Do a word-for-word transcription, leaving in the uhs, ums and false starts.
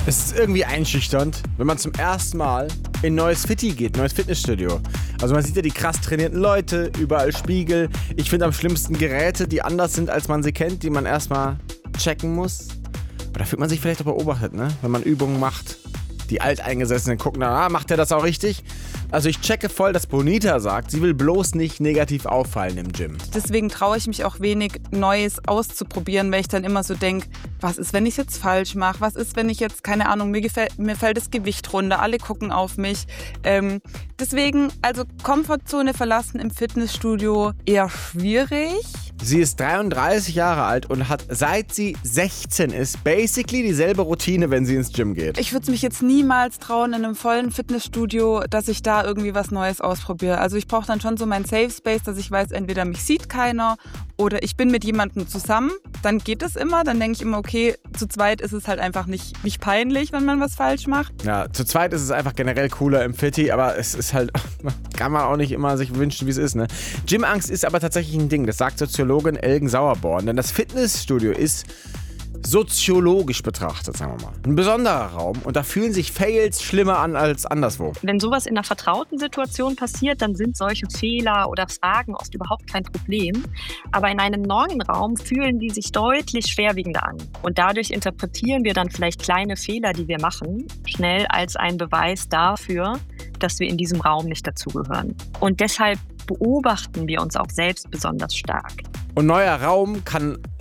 Es ist irgendwie einschüchternd, wenn man zum ersten Mal in ein neues Fitti geht, ein neues Fitnessstudio. Also man sieht ja die krass trainierten Leute, überall Spiegel. Ich finde am schlimmsten Geräte, die anders sind, als man sie kennt, die man erstmal checken muss. Aber da fühlt man sich vielleicht auch beobachtet, ne? Wenn man Übungen macht. Die Alteingesessenen gucken dann, ah, macht der das auch richtig? Also ich checke voll, dass Bonita sagt, sie will bloß nicht negativ auffallen im Gym. Deswegen traue ich mich auch wenig, Neues auszuprobieren, weil ich dann immer so denke, was ist, wenn ich es jetzt falsch mache? Was ist, wenn ich jetzt, keine Ahnung, mir, gefällt, mir fällt das Gewicht runter, alle gucken auf mich. Ähm, deswegen, also Komfortzone verlassen im Fitnessstudio eher schwierig. Sie ist dreiunddreißig Jahre alt und hat, seit sie sechzehn ist, basically dieselbe Routine, wenn sie ins Gym geht. Ich würde mich jetzt niemals trauen in einem vollen Fitnessstudio, dass ich da irgendwie was Neues ausprobiere. Also ich brauche dann schon so meinen Safe Space, dass ich weiß, entweder mich sieht keiner oder ich bin mit jemandem zusammen. Dann geht es immer. Dann denke ich immer, okay, zu zweit ist es halt einfach nicht, nicht peinlich, wenn man was falsch macht. Ja, zu zweit ist es einfach generell cooler im Fitti, aber es ist halt, kann man auch nicht immer sich wünschen, wie es ist, ne? Gymangst ist aber tatsächlich ein Ding, das sagt Soziologin Elgen Sauerborn, denn das Fitnessstudio ist soziologisch betrachtet, sagen wir mal, ein besonderer Raum und da fühlen sich Fails schlimmer an als anderswo. Wenn sowas in einer vertrauten Situation passiert, dann sind solche Fehler oder Fragen oft überhaupt kein Problem. Aber in einem neuen Raum fühlen die sich deutlich schwerwiegender an. Und dadurch interpretieren wir dann vielleicht kleine Fehler, die wir machen, schnell als einen Beweis dafür, dass wir in diesem Raum nicht dazugehören. Und deshalb beobachten wir uns auch selbst besonders stark. Und neuer Raum kann